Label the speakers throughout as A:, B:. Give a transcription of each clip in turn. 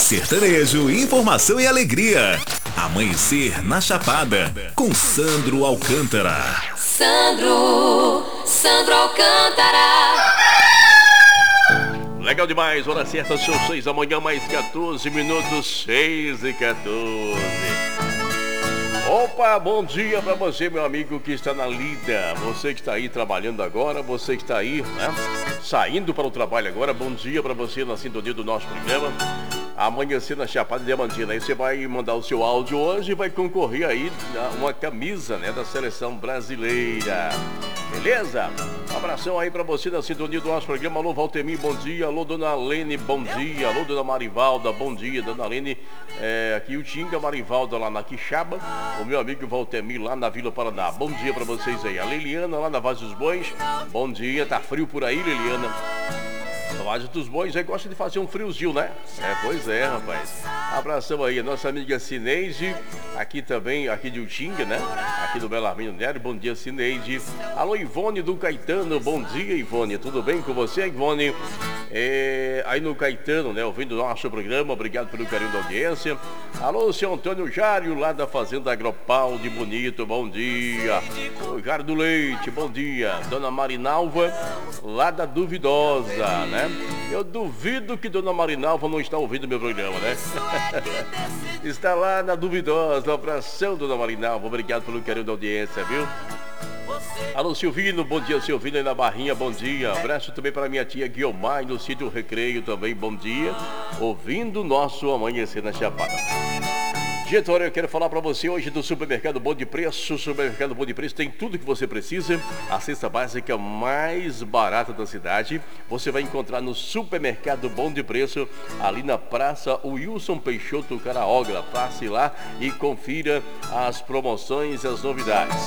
A: Sertanejo, informação e alegria. Amanhecer na Chapada, com Sandro Alcântara.
B: Sandro Alcântara.
C: Legal demais, hora certa, são 6 da manhã, mais 14 minutos, 6h14. Opa, bom dia pra você, meu amigo que está na lida. Você que está aí trabalhando agora, você que está aí, né, saindo para o trabalho agora. Bom dia pra você na sintonia do nosso programa Amanhecer na Chapada Diamantina. Aí você vai mandar o seu áudio hoje e vai concorrer aí a uma camisa, né, da seleção brasileira. Beleza? Um abração aí pra você na sintonia do nosso programa. Alô, Valtemir, bom dia. Alô, dona Lene, bom dia. Alô, dona Marivalda, bom dia. Dona Lene, aqui o Tinga, Marivalda lá na Quixaba. O meu amigo Valtemir lá na Vila Paraná. Bom dia pra vocês aí. A Liliana lá na Vaz dos Bois. Bom dia. Tá frio por aí, Liliana? A Vaz dos Bois aí gosta de fazer um friozinho, né? Pois é, rapaz. Abração aí, a nossa amiga Cineide, aqui também, aqui de Utinga, né? Aqui do Belarmino Nery, bom dia, Cineide. Alô, Ivone do Caetano, bom dia, Ivone. Tudo bem com você, Ivone? Aí no Caetano, né? Ouvindo o nosso programa, obrigado pelo carinho da audiência. Alô, seu Antônio Jário, lá da Fazenda Agropau de Bonito, bom dia. O Jário do Leite, bom dia. Dona Marinalva, lá da Duvidosa, né? Eu duvido que Dona Marinalva não está ouvindo meu programa, né? Está lá na Duvidosa. Abração, Dona Marinalva. Obrigado pelo carinho da audiência, viu? Alô, Silvino, bom dia, Silvino aí na Barrinha, bom dia. Abraço também para minha tia Guiomar no sítio Recreio também, bom dia. Ouvindo o nosso Amanhecer na Chapada. Gente, olha, eu quero falar para você hoje do Supermercado Bom de Preço. O Supermercado Bom de Preço tem tudo que você precisa. A cesta básica mais barata da cidade você vai encontrar no Supermercado Bom de Preço, ali na Praça Wilson Peixoto Caraógra. Passe lá e confira as promoções e as novidades.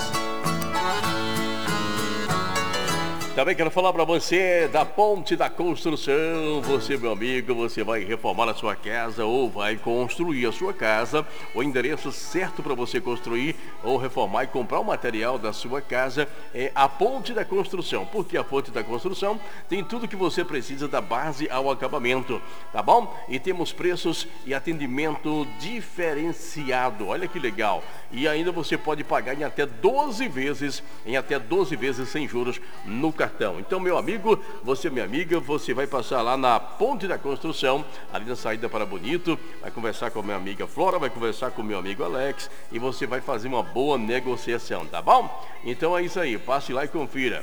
C: Também quero falar para você da Ponte da Construção. Você, meu amigo, você vai reformar a sua casa ou vai construir a sua casa. O endereço certo para você construir ou reformar e comprar o material da sua casa é a Ponte da Construção. Porque a Ponte da Construção tem tudo que você precisa da base ao acabamento, tá bom? E temos preços e atendimento diferenciado. Olha que legal. E ainda você pode pagar em até 12 vezes sem juros no cartão. Então, meu amigo, você, minha amiga, você vai passar lá na Ponte da Construção, ali na saída para Bonito, vai conversar com a minha amiga Flora, vai conversar com o meu amigo Alex e você vai fazer uma boa negociação, tá bom? Então é isso aí, passe lá e confira.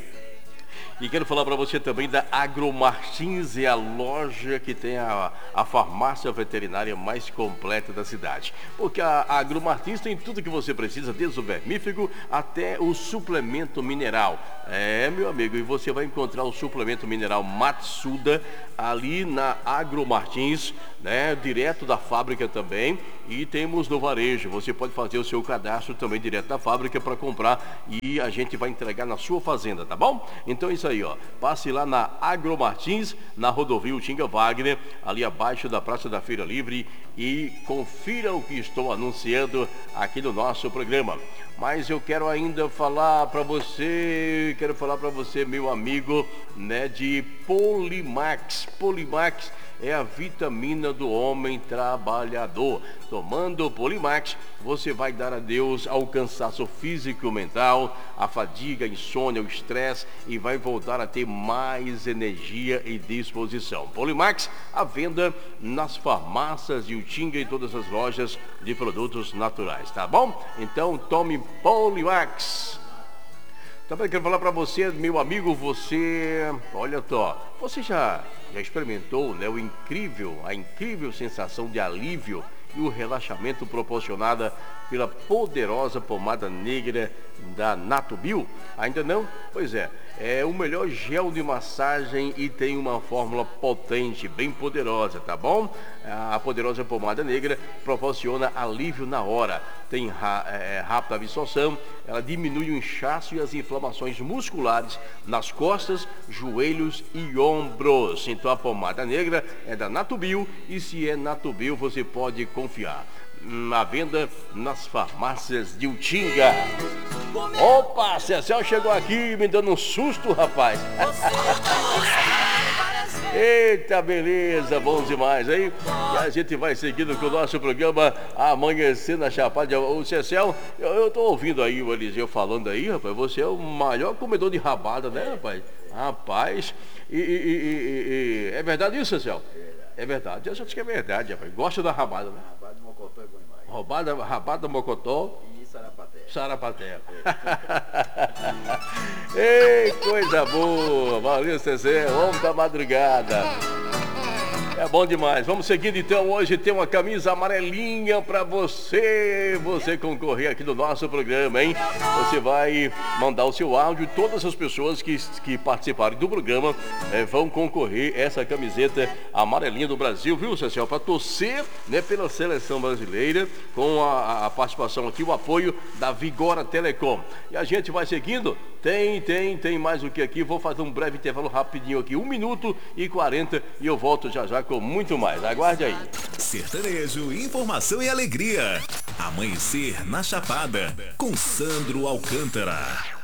C: E quero falar para você também da Agromartins, é a loja que tem a farmácia veterinária mais completa da cidade. Porque a Agromartins tem tudo que você precisa, desde o vermífugo até o suplemento mineral. Meu amigo, e você vai encontrar o suplemento mineral Matsuda ali na Agromartins, né? Direto da fábrica também. E temos no varejo, você pode fazer o seu cadastro também direto da fábrica para comprar e a gente vai entregar na sua fazenda, tá bom? Então é isso aí, ó. Passe lá na Agromartins, na rodovia Utinga Wagner, ali abaixo da Praça da Feira Livre e confira o que estou anunciando aqui no nosso programa. Mas eu quero ainda falar para você, meu amigo, né, de Polimax. Polimax é a vitamina do homem trabalhador. Tomando o Polimax, você vai dar adeus ao cansaço físico e mental, a fadiga, a insônia, o estresse e vai voltar a ter mais energia e disposição. Polimax, à venda nas farmácias de Utinga e todas as lojas de produtos naturais, tá bom? Então tome Polimax. Também quero falar para você, meu amigo, olha só, você já experimentou, né, a incrível sensação de alívio e o relaxamento proporcionada pela poderosa pomada negra da Natubio? Ainda não? Pois é o melhor gel de massagem e tem uma fórmula potente, bem poderosa, tá bom? A poderosa pomada negra proporciona alívio na hora, tem rápida absorção, ela diminui o inchaço e as inflamações musculares nas costas, joelhos e ombros. Então a pomada negra é da Natubio e se é Natubio você pode confiar. À venda nas farmácias de Utinga. Opa, Cecel chegou aqui me dando um susto, rapaz. Eita, beleza, bom demais, hein? E a gente vai seguindo com o nosso programa Amanhecer na Chapada. O Cecel, eu tô ouvindo aí o Eliseu falando aí, rapaz, você é o maior comedor de rabada, né, rapaz? Rapaz, é verdade isso, Cecel? É verdade, eu acho que é verdade, rapaz. Gosta da rabada, né?
D: Rabada de mocotó é bom demais.
C: Rabada, mocotó
D: E sarapaté.
C: Sarapaté. Ei, coisa boa. Valeu, Cecé. Homem da madrugada. É bom demais. Vamos seguindo então. Hoje tem uma camisa amarelinha para você concorrer aqui no nosso programa, hein? Você vai mandar o seu áudio. Todas as pessoas que participarem do programa vão concorrer essa camiseta amarelinha do Brasil, viu, Cecil? Para torcer, né, pela seleção brasileira, com a participação aqui, o apoio da Vigora Telecom. E a gente vai seguindo. Tem mais o que aqui. Vou fazer um breve intervalo rapidinho aqui. 1 minuto e 40 e eu volto já com muito mais. Aguarde aí.
A: Sertanejo, informação e alegria. Amanhecer na Chapada, com Sandro Alcântara.